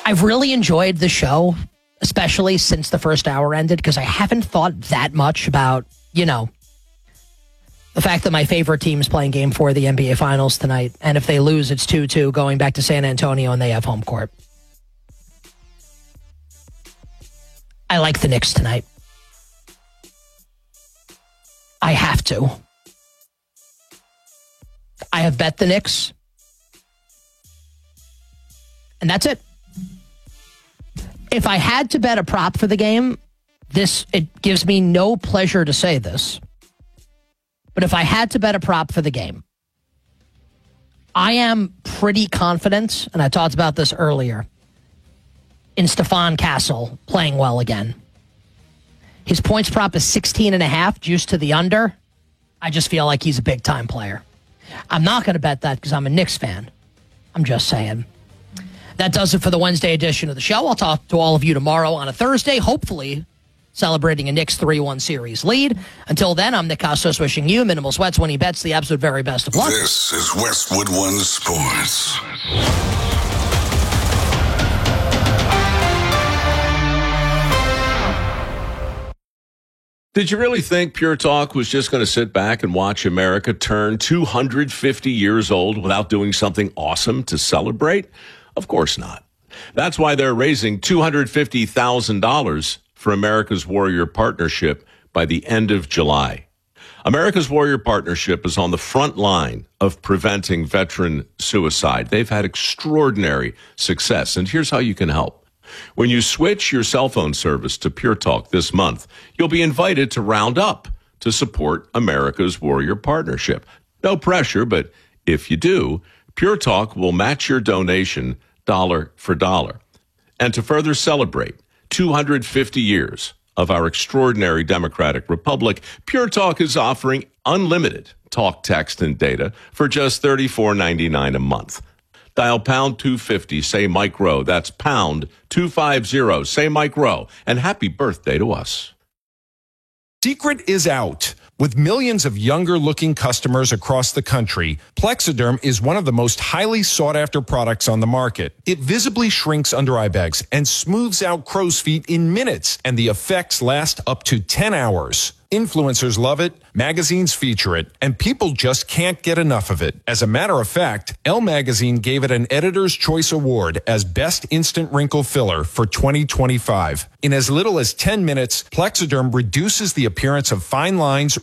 I've really enjoyed the show, especially since the first hour ended, because I haven't thought that much about, the fact that my favorite team's playing Game 4 of the NBA Finals tonight, and if they lose, it's 2-2 going back to San Antonio, and they have home court. I like the Knicks tonight. I have to. I have bet the Knicks. And that's it. If I had to bet a prop for the game, it gives me no pleasure to say this, but if I had to bet a prop for the game, I am pretty confident, and I talked about this earlier, in Stephon Castle playing well again. His points prop is 16.5, juiced to the under. I just feel like he's a big-time player. I'm not going to bet that because I'm a Knicks fan. I'm just saying. That does it for the Wednesday edition of the show. I'll talk to all of you tomorrow on a Thursday, hopefully celebrating a Knicks 3-1 series lead. Until then, I'm Nick Costos wishing you minimal sweats when he bets the absolute very best of luck. This is Westwood One Sports. Did you really think Pure Talk was just going to sit back and watch America turn 250 years old without doing something awesome to celebrate? Of course not. That's why they're raising $250,000 for America's Warrior Partnership by the end of July. America's Warrior Partnership is on the front line of preventing veteran suicide. They've had extraordinary success, and here's how you can help. When you switch your cell phone service to Pure Talk this month, you'll be invited to round up to support America's Warrior Partnership. No pressure, but if you do, Pure Talk will match your donation dollar for dollar. And to further celebrate 250 years of our extraordinary democratic republic, Pure Talk is offering unlimited talk, text, and data for just $34.99 a month. Dial pound 250, say Mike Rowe. That's pound 250, say Mike Rowe. And happy birthday to us. Secret is out. With millions of younger-looking customers across the country, Plexiderm is one of the most highly sought-after products on the market. It visibly shrinks under eye bags and smooths out crow's feet in minutes, and the effects last up to 10 hours. Influencers love it, magazines feature it, and people just can't get enough of it. As a matter of fact, Elle Magazine gave it an Editor's Choice Award as Best Instant Wrinkle Filler for 2025. In as little as 10 minutes, Plexiderm reduces the appearance of fine lines,